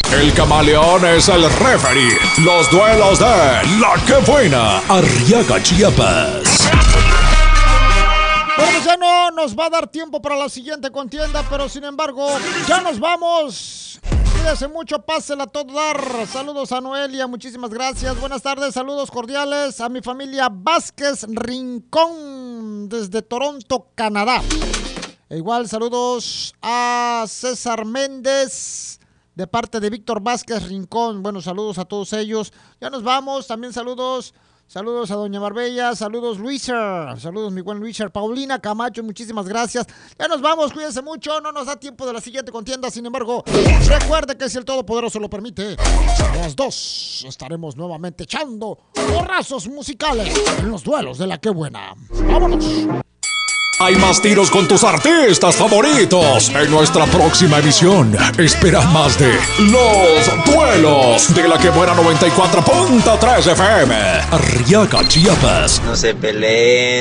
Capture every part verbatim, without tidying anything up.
El camaleón es el referee. Los duelos de La Que Buena, Arriaga, Chiapas. Bueno, pues ya no nos va a dar tiempo para la siguiente contienda, pero sin embargo, ya nos vamos. Cuídense mucho, pásela a todo dar. Saludos a Noelia, muchísimas gracias. Buenas tardes, saludos cordiales a mi familia Vázquez Rincón desde Toronto, Canadá. E igual saludos a César Méndez de parte de Víctor Vázquez Rincón. Bueno, saludos a todos ellos. Ya nos vamos, también saludos. Saludos a Doña Marbella, saludos Luisa, saludos mi buen Luisa, Paulina Camacho, muchísimas gracias. Ya nos vamos, cuídense mucho, no nos da tiempo de la siguiente contienda, sin embargo, recuerde que si el Todopoderoso lo permite, las dos estaremos nuevamente echando porrazos musicales en los duelos de La Que Buena. ¡Vámonos! Hay más tiros con tus artistas favoritos. En nuestra próxima emisión, espera más de Los Duelos de La Que Buena noventa y cuatro punto tres F M. Arriaga, Chiapas. No se peleen.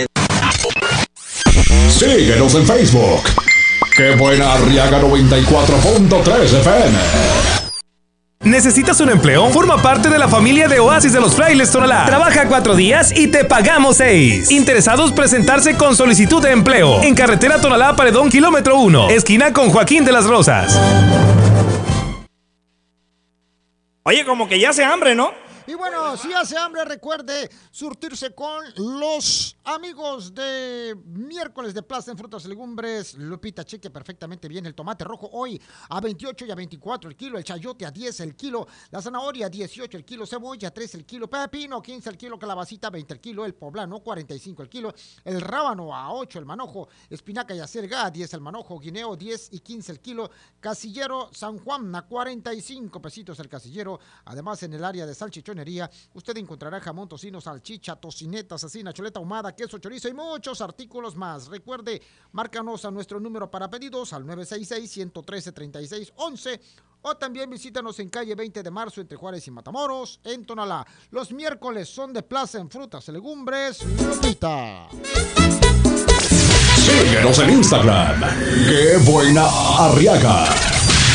Síguenos en Facebook. Que Buena Arriaga noventa y cuatro punto tres F M. ¿Necesitas un empleo? Forma parte de la familia de Oasis de los Frailes Tonalá. Trabaja cuatro días y te pagamos seis. Interesados presentarse con solicitud de empleo. En carretera Tonalá Paredón, kilómetro uno. Esquina con Joaquín de las Rosas. Oye, como que ya hace hambre, ¿no? Y bueno, si hace hambre, recuerde surtirse con los amigos de miércoles de Plaza en Frutas y Legumbres. Lupita, cheque perfectamente bien el tomate rojo hoy a veintiocho y a veinticuatro el kilo, el chayote a diez el kilo, la zanahoria a dieciocho el kilo, cebolla a tres el kilo, pepino quince el kilo, calabacita veinte el kilo, el poblano cuarenta y cinco el kilo, el rábano a ocho el manojo, espinaca y acelga a diez el manojo, guineo diez y quince el kilo, casillero San Juan a cuarenta y cinco pesitos el casillero. Además, en el área de salchichón usted encontrará jamón, tocino, salchicha, tocineta, cecina, chuleta ahumada, queso, chorizo y muchos artículos más. Recuerde, márcanos a nuestro número para pedidos al nueve seis seis, uno uno tres, tres seis uno uno o también visítanos en calle veinte de marzo entre Juárez y Matamoros, en Tonalá. Los miércoles son de Plaza en Frutas y Legumbres. Lupita. Síguenos en Instagram. Que Buena Arriaga.